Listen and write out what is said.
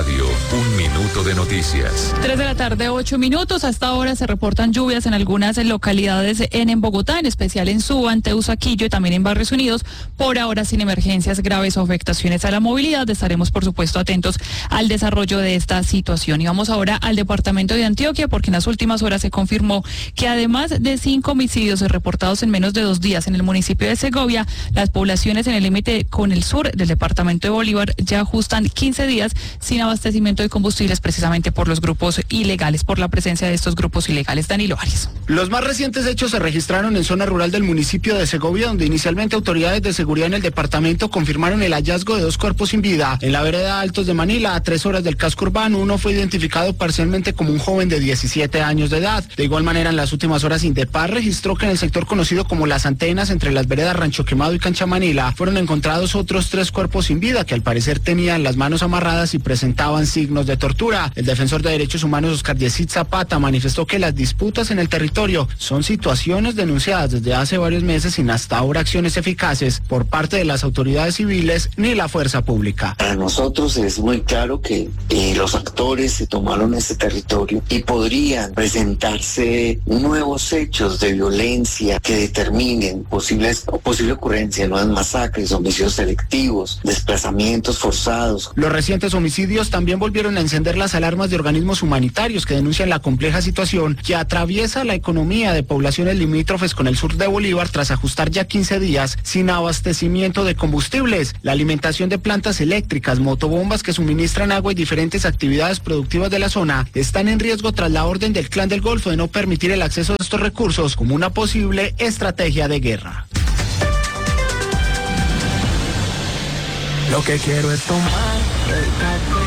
Radio, 1 minuto de noticias. 3:08 p.m. Hasta esta hora se reportan lluvias en algunas localidades en Bogotá, en especial en Suba, en Teusaquillo y también en Barrios Unidos. Por ahora sin emergencias graves o afectaciones a la movilidad. Estaremos por supuesto atentos al desarrollo de esta situación. Y vamos ahora al departamento de Antioquia, porque en las últimas horas se confirmó que además de 5 homicidios reportados en menos de 2 días en el municipio de Segovia, las poblaciones en el límite con el sur del departamento de Bolívar ya ajustan 15 días sin abastecimiento de combustibles, precisamente por los grupos ilegales, por la presencia de estos grupos ilegales. Danilo Arias. Los más recientes hechos se registraron en zona rural del municipio de Segovia, donde inicialmente autoridades de seguridad en el departamento confirmaron el hallazgo de 2 cuerpos sin vida. En la vereda Altos de Manila, a 3 horas del casco urbano, uno fue identificado parcialmente como un joven de 17 años de edad. De igual manera, en las últimas horas, Indepar registró que en el sector conocido como Las Antenas, entre las veredas Rancho Quemado y Cancha Manila, fueron encontrados otros 3 cuerpos sin vida que al parecer tenían las manos amarradas y presentaban signos de tortura. El defensor de derechos humanos Oscar Yesid Zapata manifestó que las disputas en el territorio son situaciones denunciadas desde hace varios meses sin hasta ahora acciones eficaces por parte de las autoridades civiles ni la fuerza pública. Para nosotros es muy claro que los actores se tomaron este territorio y podrían presentarse nuevos hechos de violencia que determinen posible ocurrencia de nuevas masacres, homicidios selectivos, desplazamientos forzados. Los recientes homicidios también volvieron a encender las alarmas de organismos humanitarios que denuncian la compleja situación que atraviesa la economía de poblaciones limítrofes con el sur de Bolívar tras ajustar ya 15 días sin abastecimiento de combustibles. La alimentación de plantas eléctricas, motobombas que suministran agua y diferentes actividades productivas de la zona están en riesgo tras la orden del Clan del Golfo de no permitir el acceso a estos recursos como una posible estrategia de guerra. Lo que quiero es tomar